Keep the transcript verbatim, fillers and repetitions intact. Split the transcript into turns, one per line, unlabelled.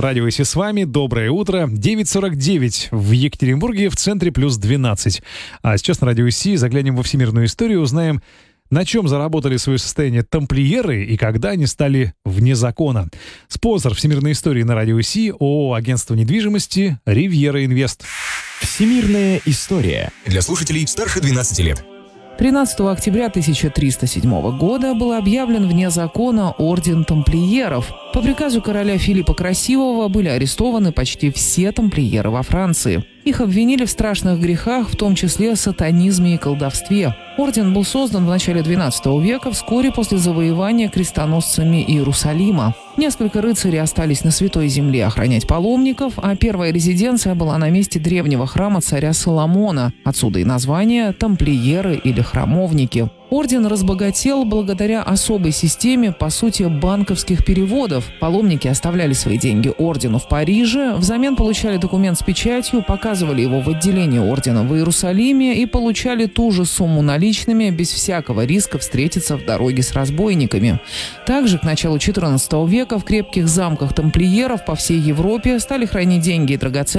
Радио ИСИ с вами. Доброе утро. девять сорок девять в Екатеринбурге, в центре плюс двенадцать. А сейчас на Радио ИСИ заглянем во всемирную историю, узнаем, на чем заработали свое состояние тамплиеры и когда они стали вне закона. Спонсор всемирной истории на Радио ИСИ ООО «Агентство недвижимости» «Ривьера Инвест».
Всемирная история для слушателей старше двенадцати лет.
тринадцатого октября тысяча триста седьмого года был объявлен вне закона орден тамплиеров. По приказу короля Филиппа Красивого были арестованы почти все тамплиеры во Франции. Их обвинили в страшных грехах, в том числе сатанизме и колдовстве. Орден был создан в начале двенадцатого века, вскоре после завоевания крестоносцами Иерусалима. Несколько рыцарей остались на Святой Земле охранять паломников, а первая резиденция была на месте древнего храма царя Соломона. Отсюда и название «тамплиеры» или «храмовники». Орден разбогател благодаря особой системе, по сути, банковских переводов. Паломники оставляли свои деньги ордену в Париже, взамен получали документ с печатью, показывали его в отделении ордена в Иерусалиме и получали ту же сумму наличными, без всякого риска встретиться в дороге с разбойниками. Также к началу четырнадцатого века в крепких замках тамплиеров по всей Европе стали хранить деньги и драгоценности